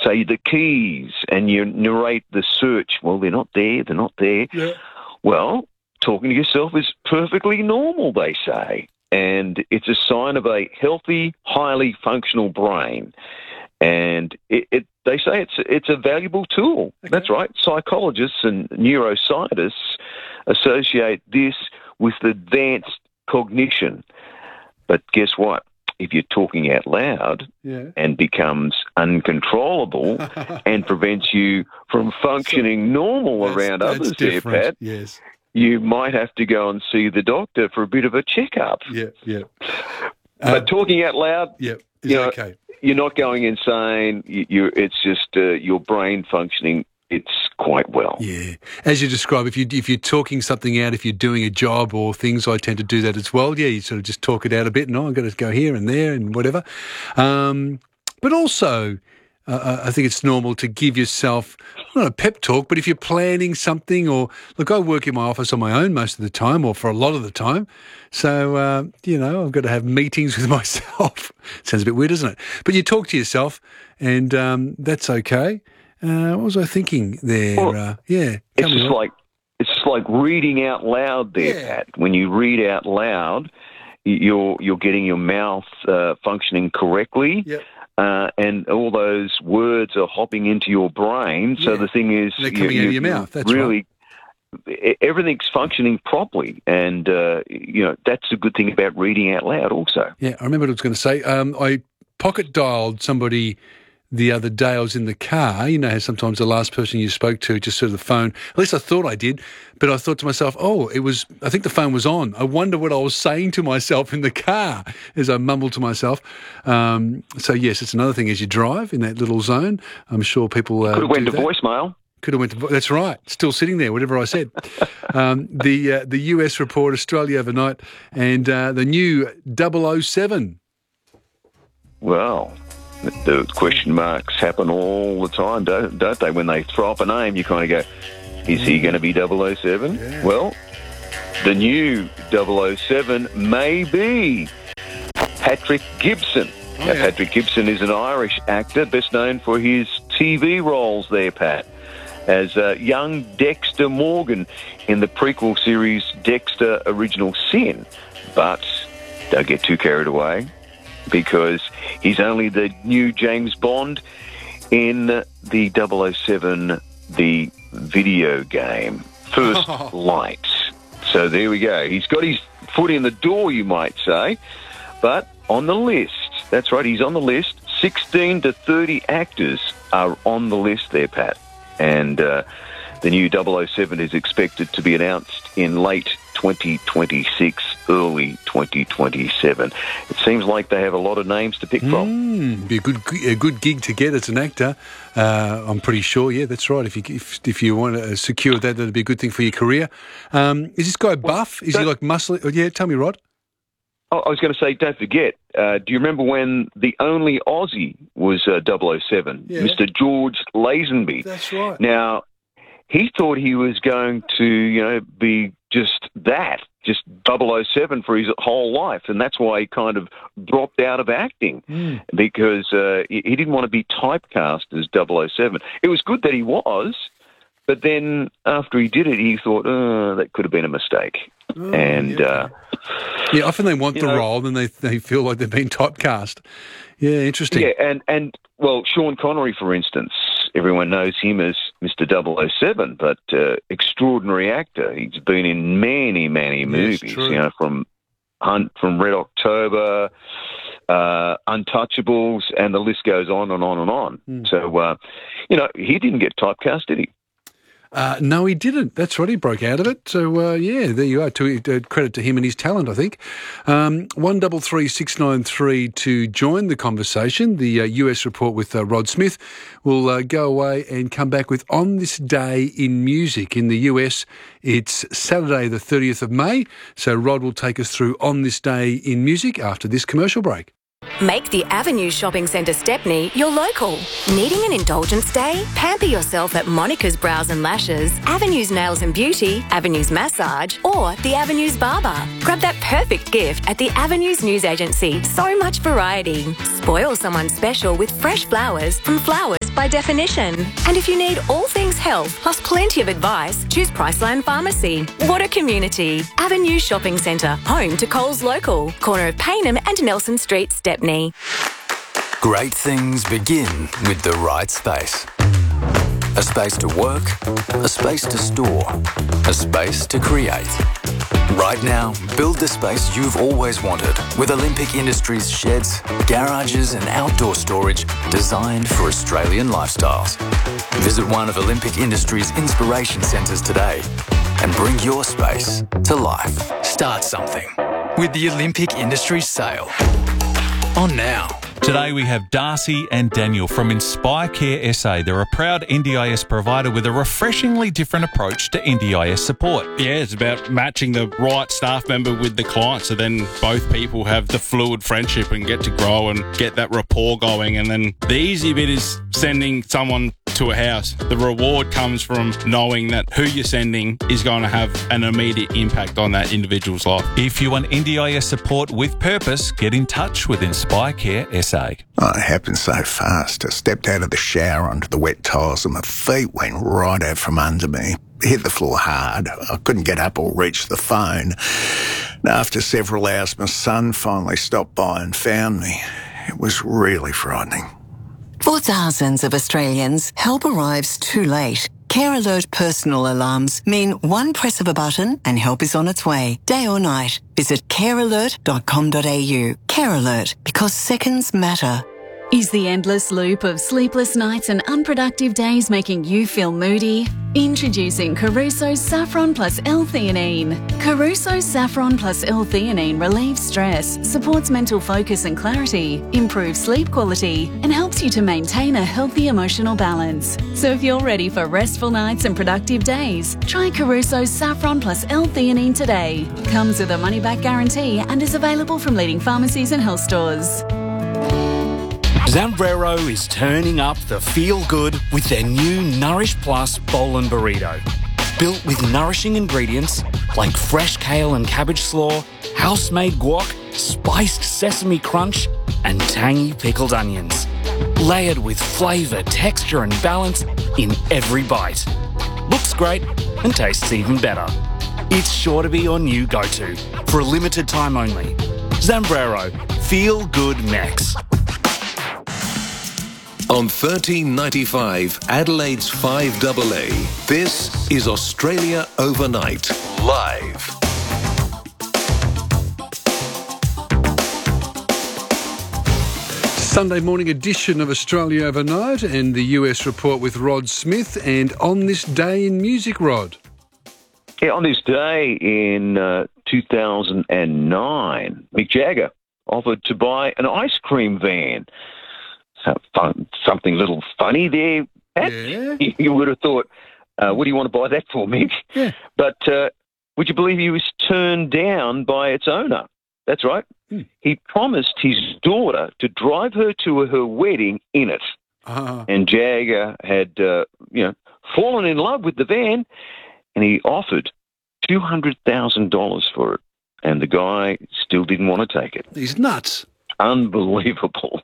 say, the keys, and you narrate the search. Well, they're not there. They're not there. Yeah. Well, talking to yourself is perfectly normal, they say. And it's a sign of a healthy, highly functional brain. And they say it's a valuable tool. Okay. That's right. Psychologists and neuroscientists associate this with advanced cognition. But guess what? If you're talking out loud and becomes uncontrollable and prevents you from functioning normal around others there, Pat, yes. you might have to go and see the doctor for a bit of a checkup. Yeah. But talking out loud, is okay. You're not going insane. It's just your brain functioning. It's quite well. Yeah. As you describe, if you're talking something out, if you're doing a job or things, I tend to do that as well. Yeah, you sort of just talk it out a bit. No, I've got to go here and there and whatever. But also, I think it's normal to give yourself, not a pep talk, but if you're planning something or, look, I work in my office on my own most of the time or for a lot of the time. So, I've got to have meetings with myself. Sounds a bit weird, doesn't it? But you talk to yourself and that's okay. What was I thinking there? Well, it's just like reading out loud there, Pat. When you read out loud, you're getting your mouth functioning correctly. Yep. And all those words are hopping into your brain. So the thing is, they're coming out of your mouth. That's really, everything's functioning properly. And, that's a good thing about reading out loud also. Yeah, I remember what I was going to say. I pocket dialed somebody the other day. I was in the car. You know how sometimes the last person you spoke to just sort of the phone, at least I thought I did, but I thought to myself, I think the phone was on. I wonder what I was saying to myself in the car as I mumbled to myself. So, yes, it's another thing as you drive in that little zone. I'm sure people could have went to voicemail. Could have went to, that's right, still sitting there, whatever I said. The US report, Australia overnight, and the new 007. Well, the question marks happen all the time, don't they? When they throw up a name, you kind of go, is he going to be 007? Yeah. Well, the new 007 may be Patrick Gibson. Now, Patrick Gibson is an Irish actor, best known for his TV roles there, Pat, as young Dexter Morgan in the prequel series Dexter Original Sin. But don't get too carried away, because he's only the new James Bond in the 007, the video game, First Light. So there we go. He's got his foot in the door, you might say, but on the list. That's right, he's on the list. 16 to 30 actors are on the list there, Pat. And the new 007 is expected to be announced in late 2026, early 2027. It seems like they have a lot of names to pick from. Be a good gig to get as an actor. I'm pretty sure. Yeah, that's right. If you want to secure that, that'd be a good thing for your career. Is this guy buff? Is he like muscly? Oh, yeah, tell me, Rod. I was going to say, don't forget, do you remember when the only Aussie was 007, Mr. George Lazenby? That's right. Now, he thought he was going to, be just 007 for his whole life, and that's why he kind of dropped out of acting, because he didn't want to be typecast as 007. It was good that he was, but then after he did it, he thought, that could have been a mistake. Often they want the role, and they feel like they've been typecast. Yeah, interesting. Yeah, and Sean Connery, for instance, everyone knows him as Mr. 007, but extraordinary actor. He's been in many, many movies, from Red October, Untouchables, and the list goes on and on and on. So, he didn't get typecast, did he? No, he didn't. That's right. He broke out of it. So, there you are. Credit to him and his talent, I think. 133693 to join the conversation. The US report with Rod Smith will go away and come back with On This Day in Music. In the US, it's Saturday the 30th of May. So Rod will take us through On This Day in Music after this commercial break. Make the Avenue Shopping Centre Stepney your local. Needing an indulgence day? Pamper yourself at Monica's Brows and Lashes, Avenue's Nails and Beauty, Avenue's Massage, or the Avenue's Barber. Grab that perfect gift at the Avenue's News Agency. So much variety. Spoil someone special with fresh flowers from Flowers by definition. And if you need all things health, plus plenty of advice, choose Priceline Pharmacy. What a community. Avenue Shopping Centre, home to Coles Local, corner of Paynham and Nelson Street, Stepney. Great things begin with the right space. A space to work, a space to store, a space to create. Right now, build the space you've always wanted with Olympic Industries sheds, garages and outdoor storage designed for Australian lifestyles. Visit one of Olympic Industries' inspiration centres today and bring your space to life. Start something with the Olympic Industries sale. On now. Today we have Darcy and Daniel from Inspire Care SA. They're a proud NDIS provider with a refreshingly different approach to NDIS support. Yeah, it's about matching the right staff member with the client, so then both people have the fluid friendship and get to grow and get that rapport going. And then the easy bit is sending someone to a house. The reward comes from knowing that who you're sending is going to have an immediate impact on that individual's life. If you want NDIS support with purpose, get in touch with Inspire Care SA. Oh, it happened so fast. I stepped out of the shower onto the wet tiles and my feet went right out from under me. Hit the floor hard. I couldn't get up or reach the phone. And after several hours, my son finally stopped by and found me. It was really frightening. For thousands of Australians, help arrives too late. Care Alert personal alarms mean one press of a button and help is on its way, day or night. Visit carealert.com.au. Care Alert, because seconds matter. Is the endless loop of sleepless nights and unproductive days making you feel moody? Introducing Caruso's Saffron Plus L-Theanine. Caruso's Saffron Plus L-Theanine relieves stress, supports mental focus and clarity, improves sleep quality, and helps you to maintain a healthy emotional balance. So if you're ready for restful nights and productive days, try Caruso's Saffron Plus L-Theanine today. Comes with a money-back guarantee and is available from leading pharmacies and health stores. Zambrero is turning up the feel-good with their new Nourish Plus Bowl and Burrito. Built with nourishing ingredients like fresh kale and cabbage slaw, house-made guac, spiced sesame crunch, and tangy pickled onions. Layered with flavour, texture and balance in every bite. Looks great and tastes even better. It's sure to be your new go-to for a limited time only. Zambrero, Feel Good Max. On 1395 Adelaide's 5AA, this is Australia Overnight, live. Sunday morning edition of Australia Overnight and the US Report with Rod Smith. And on this day in music, Rod. Yeah, on this day in 2009, Mick Jagger offered to buy an ice cream van. Something a little funny there, Pat. Yeah. You would have thought, what do you want to buy that for, Mick? Yeah. But would you believe he was turned down by its owner? That's right. He promised his daughter to drive her to her wedding in it. And Jagger had, fallen in love with the van, and he offered $200,000 for it. And the guy still didn't want to take it. He's nuts. Unbelievable.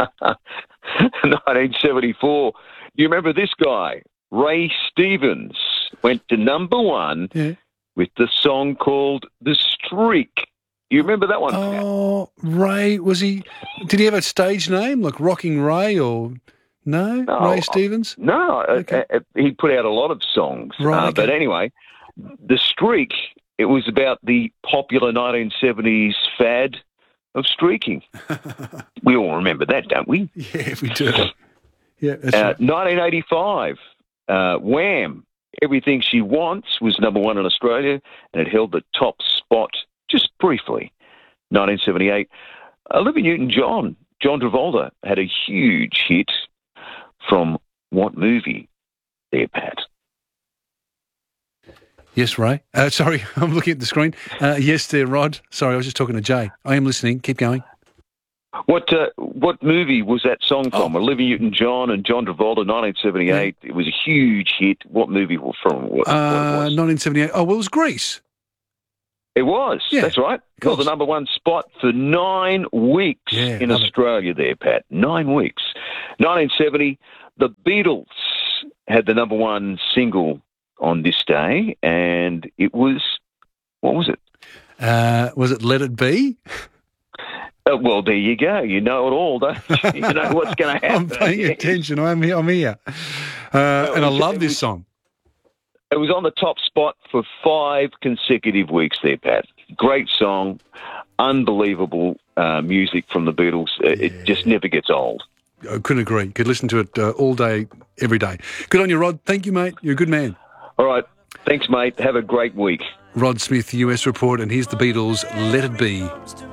1974. You remember this guy? Ray Stevens went to number one with the song called The Streak. You remember that one? Oh, Ray, did he have a stage name like Rocking Ray or no? Ray Stevens? No, okay. He put out a lot of songs. Right, okay. But anyway, The Streak, it was about the popular 1970s fad of streaking. We all remember that, don't we? Yeah, we do. Yeah, that's right. 1985, Wham! Everything She Wants was number one in Australia, and it held the top spot just briefly. 1978, Olivia Newton-John, John Travolta, had a huge hit from what movie there, Pat? Yes, Ray. Sorry, I'm looking at the screen. Yes, there, Rod. Sorry, I was just talking to Jay. I am listening. Keep going. What movie was that song from? Olivia Newton-John and John Travolta, 1978. Yeah. It was a huge hit. What movie was from? What it was? 1978. Oh, well, it was Grease. It was. Yeah, that's right. Got the number one spot for 9 weeks in Australia there, Pat. 9 weeks. 1970, The Beatles had the number one single on this day, and it was, what was it? Was it Let It Be? Well, there you go. You know it all, don't you? You know what's going to happen. I'm paying attention. I'm here. And I love this song. It was on the top spot for 5 consecutive weeks there, Pat. Great song. Unbelievable music from the Beatles. It just never gets old. I couldn't agree. Could listen to it all day, every day. Good on you, Rod. Thank you, mate. You're a good man. All right. Thanks, mate. Have a great week. Rod Smith, US Report, and here's the Beatles, Let It Be.